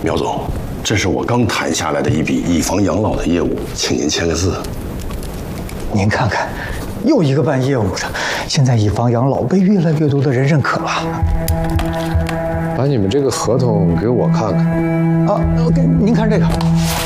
苗总，这是我刚谈下来的一笔以房养老的业务，请您签个字。 您看看，又一个办业务的，现在以房养老被越来越多的人认可了。 把你们这个合同给我看看。 啊，您看这个。